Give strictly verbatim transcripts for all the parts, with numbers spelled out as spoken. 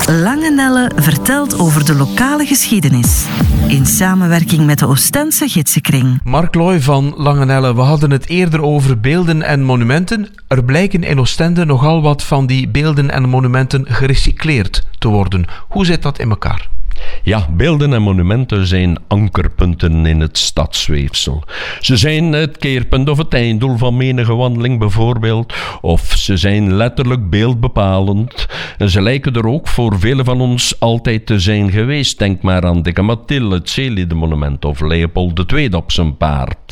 Lange Nelle vertelt over de lokale geschiedenis. In samenwerking met de Oostense Gidsenkring. Mark Looy van Lange Nelle, we hadden het eerder over beelden en monumenten. Er blijken in Oostende nogal wat van die beelden en monumenten gerecycleerd te worden. Hoe zit dat in elkaar? Ja, beelden en monumenten zijn ankerpunten in het stadsweefsel. Ze zijn het keerpunt of het einddoel van menige wandeling bijvoorbeeld, of ze zijn letterlijk beeldbepalend. En ze lijken er ook voor velen van ons altijd te zijn geweest. Denk maar aan Dikke Mathilde, het Zeelieden-monument, of Leopold de Tweede op zijn paard.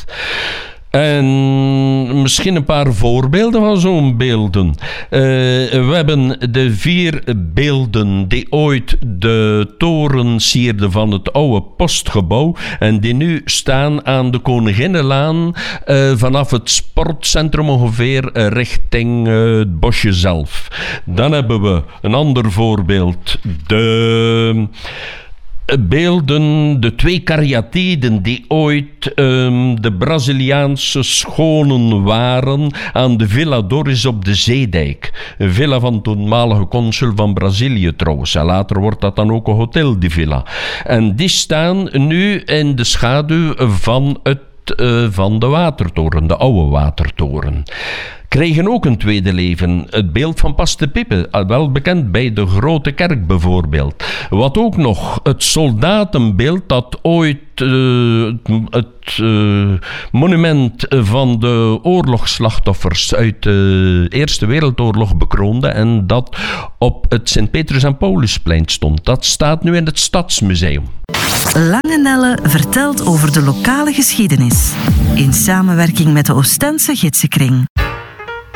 En misschien een paar voorbeelden van zo'n beelden. Uh, we hebben de vier beelden die ooit de toren sierden van het oude postgebouw en die nu staan aan de Koninginnenlaan uh, vanaf het sportcentrum ongeveer uh, richting uh, het bosje zelf. Dan hebben we een ander voorbeeld. De... beelden, de twee kariatiden die ooit um, de Braziliaanse schonen waren aan de Villa Doris op de Zeedijk. Een villa van toenmalige consul van Brazilië trouwens. En later wordt dat dan ook een hotel, die villa. En die staan nu in de schaduw van, het, uh, van de watertoren, de oude watertoren. Kregen ook een tweede leven. Het beeld van Paste Pippe, wel bekend bij de Grote Kerk bijvoorbeeld. Wat ook nog, het soldatenbeeld dat ooit uh, het uh, monument van de oorlogsslachtoffers uit de Eerste Wereldoorlog bekroonde en dat op het Sint-Petrus en Paulusplein stond. Dat staat nu in het Stadsmuseum. Lange Nelle vertelt over de lokale geschiedenis. In samenwerking met de Oostense Gidsenkring.